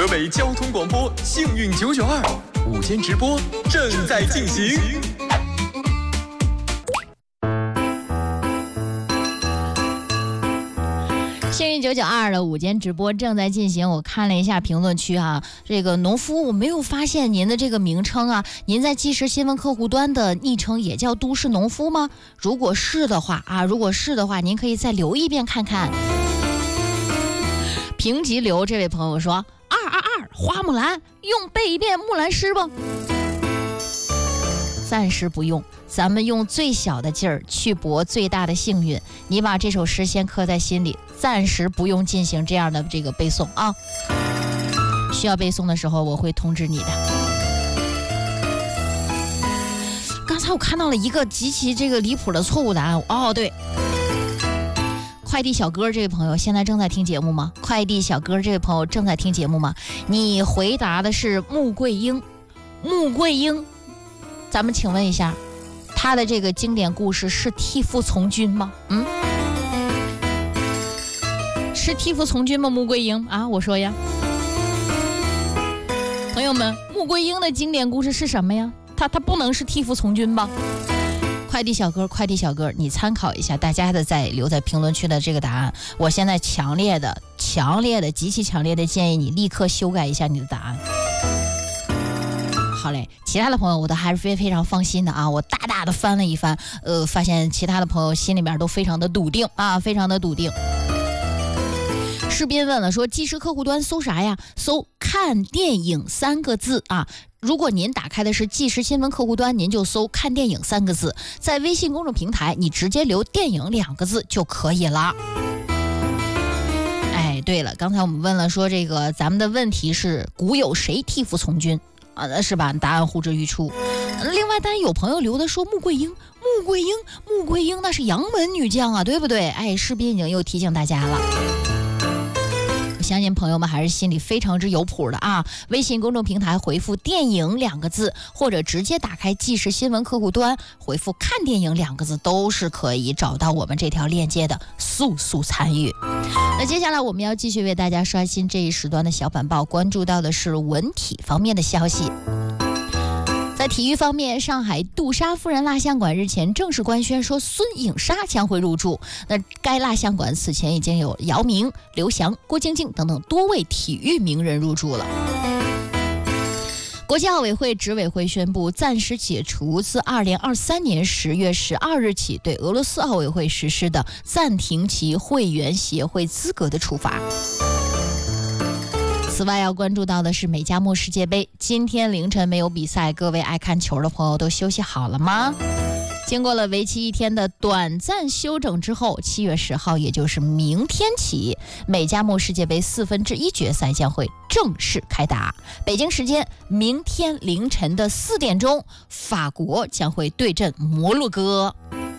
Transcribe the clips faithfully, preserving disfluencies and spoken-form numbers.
河北交通广播幸运九九二午间直播正在进行。 幸运九九二的午间直播正在进行，我看了一下评论区啊，这个农夫我没有发现您的这个名称啊，您在即时新闻客户端的昵称也叫都市农夫吗？如果是的话啊，如果是的话，您可以再留一遍看看。平吉流这位朋友说，二二二花木兰，用背一遍木兰诗吧。暂时不用，咱们用最小的劲儿去博最大的幸运。你把这首诗先刻在心里，暂时不用进行这样的这个背诵啊。需要背诵的时候，我会通知你的。刚才我看到了一个极其这个离谱的错误答案哦，对。快递小哥这位朋友现在正在听节目吗？快递小哥这位朋友正在听节目吗？你回答的是穆桂英，穆桂英。咱们请问一下，他的这个经典故事是替父从军吗？嗯，是替父从军吗？穆桂英啊，我说呀，朋友们，穆桂英的经典故事是什么呀？他他不能是替父从军吧？快递小哥，快递小哥，你参考一下大家的在留在评论区的这个答案。我现在强烈的、强烈的、极其强烈的建议你立刻修改一下你的答案。好嘞，其他的朋友我都还是非非常放心的啊！我大大的翻了一翻，呃，发现其他的朋友心里面都非常的笃定啊，非常的笃定。士斌问了说，即时客户端搜啥呀？搜看电影三个字啊。如果您打开的是即时新闻客户端，您就搜看电影三个字，在微信公众平台你直接留电影两个字就可以了。哎，对了，刚才我们问了说，这个咱们的问题是古有谁替父从军啊，是吧？答案呼之欲出。另外，当然有朋友留的说穆桂英，穆桂英，穆桂英那是杨门女将啊，对不对？哎，士兵已经又提醒大家了。我相信朋友们还是心里非常之有谱的啊！微信公众平台回复电影两个字，或者直接打开即时新闻客户端回复看电影两个字，都是可以找到我们这条链接的，速速参与。那接下来我们要继续为大家刷新这一时段的小板报，关注到的是文体方面的消息。在体育方面，上海杜莎夫人蜡像馆日前正式官宣说孙颖莎将会入驻。那该蜡像馆此前已经有姚明、刘翔、郭晶晶等等多位体育名人入驻了。国际奥委会执委会宣布，暂时解除自二零二三年十月十二日起对俄罗斯奥委会实施的暂停其会员协会资格的处罚。此外要关注到的是美加墨世界杯，今天凌晨没有比赛，各位爱看球的朋友都休息好了吗？经过了为期一天的短暂休整之后，七月十号，也就是明天起，美加墨世界杯四分之一决赛将会正式开打。北京时间明天凌晨的四点钟，法国将会对阵摩洛哥。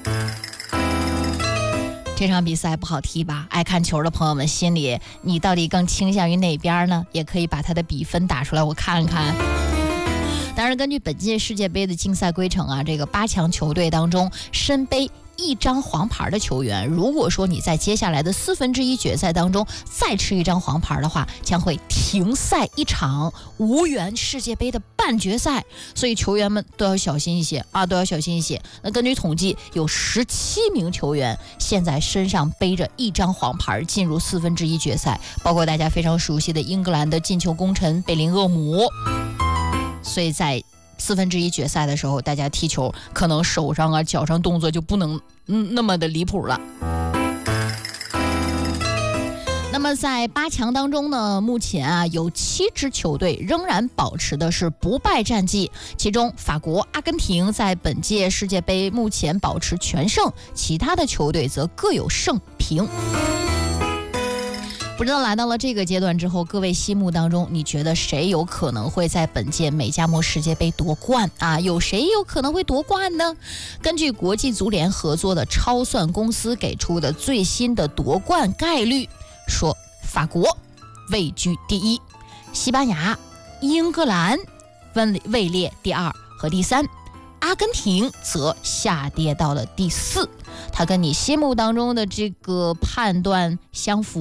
这场比赛不好踢吧？爱看球的朋友们心里，你到底更倾向于哪边呢？也可以把它的比分打出来，我看看。当然，根据本届世界杯的竞赛规程啊，这个八强球队当中身背一张黄牌的球员，如果说你在接下来的四分之一决赛当中再吃一张黄牌的话，将会停赛一场，无缘世界杯的半决赛。所以球员们都要小心一些啊，都要小心一些。那根据统计，有十七名球员现在身上背着一张黄牌进入四分之一决赛，包括大家非常熟悉的英格兰的进球功臣贝林厄姆。所以在四分之一决赛的时候，大家踢球可能手上啊脚上动作就不能嗯那么的离谱了。那么在八强当中呢，目前啊有七支球队仍然保持的是不败战绩，其中法国、阿根廷在本届世界杯目前保持全胜，其他的球队则各有胜平。不知道来到了这个阶段之后，各位心目当中，你觉得谁有可能会在本届美加墨世界杯夺冠啊？有谁有可能会夺冠呢？根据国际足联合作的超算公司给出的最新的夺冠概率，说法国位居第一，西班牙、英格兰位列第二和第三，阿根廷则下跌到了第四。它跟你心目当中的这个判断相符